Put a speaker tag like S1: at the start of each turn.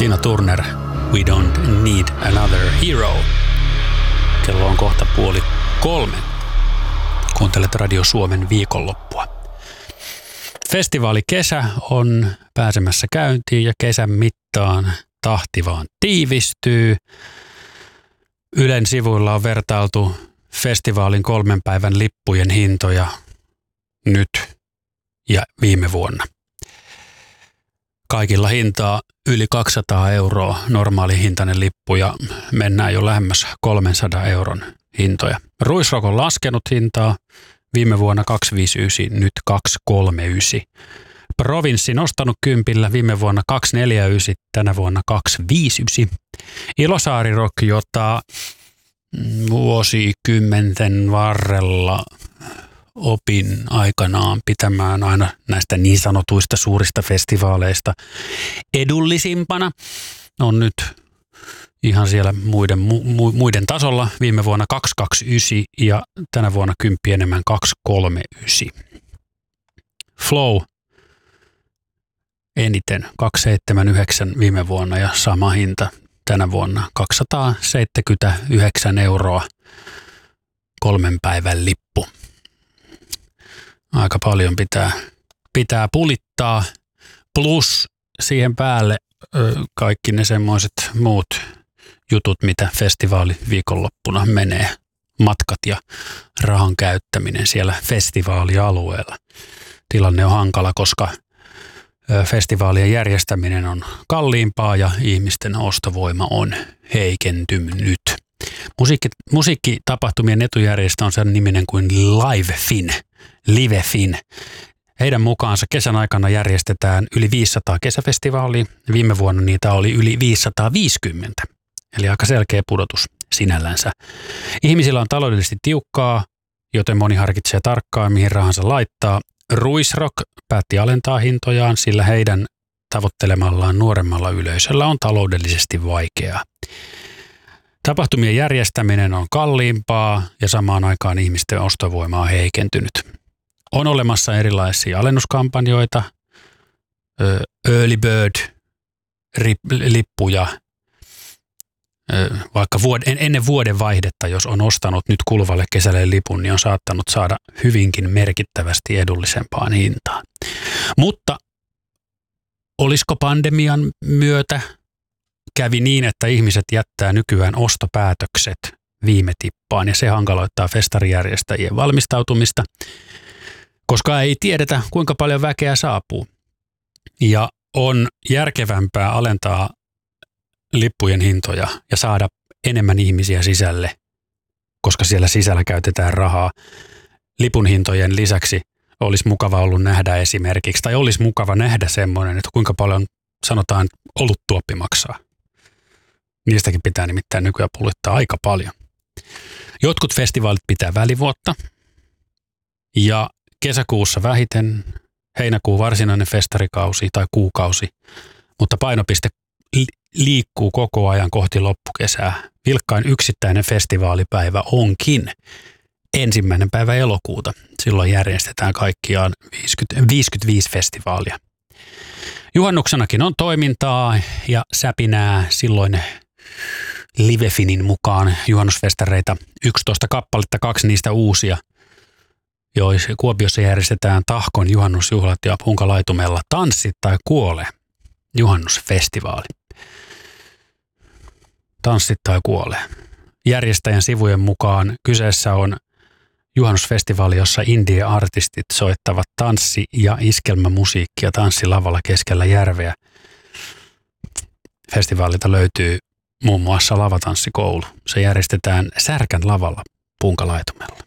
S1: Tina Turner, We Don't Need Another Hero. Kello on kohta 2:30. Kuuntelet Radio Suomen viikonloppua. Festivaalikesä on pääsemässä käyntiin ja kesän mittaan tahti vaan tiivistyy. Ylen sivuilla on vertailtu festivaalin 3 päivän lippujen hintoja nyt ja viime vuonna. Kaikilla hintaa yli 200 euroa normaali hintainen lippu ja mennään jo lähemmäs 300 euron hintoja. Ruisrock on laskenut hintaa viime vuonna 259, nyt 239. Provinssi nostanut kympillä viime vuonna 249, tänä vuonna 259. Ilosaari Rock, jota vuosikymmenten varrella opin aikanaan pitämään aina näistä niin sanotuista suurista festivaaleista edullisimpana, on nyt ihan siellä muiden tasolla. Viime vuonna 229 ja tänä vuonna 10 enemmän 239. Flow eniten 279 viime vuonna ja sama hinta tänä vuonna 279 euroa 3 päivän lippu. Aika paljon pitää pulittaa, plus siihen päälle kaikki ne semmoiset muut jutut, mitä festivaali viikonloppuna menee. Matkat ja rahan käyttäminen siellä festivaalialueella. Tilanne on hankala, koska festivaalien järjestäminen on kalliimpaa ja ihmisten ostovoima on heikentynyt. Musiikkitapahtumien etujärjestö on sen niminen kuin LiveFin. Heidän mukaansa kesän aikana järjestetään yli 500 kesäfestivaalia. Viime vuonna niitä oli yli 550. Eli aika selkeä pudotus sinällänsä. Ihmisillä on taloudellisesti tiukkaa, joten moni harkitsee tarkkaan, mihin rahansa laittaa. Ruisrock päätti alentaa hintojaan, sillä heidän tavoittelemallaan nuoremmalla yleisöllä on taloudellisesti vaikeaa. Tapahtumien järjestäminen on kalliimpaa ja samaan aikaan ihmisten ostovoima on heikentynyt. On olemassa erilaisia alennuskampanjoita, early bird-lippuja, vaikka ennen vuoden vaihdetta, jos on ostanut nyt kuluvalle kesälle lipun, niin on saattanut saada hyvinkin merkittävästi edullisempaan hintaan. Mutta olisiko pandemian myötä kävi niin, että ihmiset jättää nykyään ostopäätökset viime tippaan ja se hankaloittaa festarijärjestäjien valmistautumista, koska ei tiedetä, kuinka paljon väkeä saapuu. Ja on järkevämpää alentaa lippujen hintoja ja saada enemmän ihmisiä sisälle, koska siellä sisällä käytetään rahaa. Lipun hintojen lisäksi olisi mukava ollut nähdä esimerkiksi, tai olisi mukava nähdä semmoinen, että kuinka paljon sanotaan oluttuoppi maksaa. Niistäkin pitää nimittäin nykyään pulittaa aika paljon. Jotkut festivaalit pitää välivuotta ja kesäkuussa vähiten, heinäkuu varsinainen festarikausi tai kuukausi, mutta painopiste liikkuu koko ajan kohti loppukesää. Vilkkain yksittäinen festivaalipäivä onkin 1. päivä elokuuta. Silloin järjestetään kaikkiaan 55 festivaalia. Juhannuksenakin on toimintaa ja säpinää. Silloin LiveFinin mukaan juhannusfestareita 11 kappaletta, 2 niistä uusia. Kuopiossa järjestetään Tahkon juhannusjuhlat ja Punkalaitumella Tanssi tai kuole juhannusfestivaali. Tanssit tai kuole. Järjestäjän sivujen mukaan kyseessä on juhannusfestivaali, jossa indie-artistit soittavat tanssi- ja iskelmämusiikkia tanssilavalla keskellä järveä. Festivaalilta löytyy muun muassa lavatanssikoulu. Se järjestetään Särkän lavalla Punkalaitumella.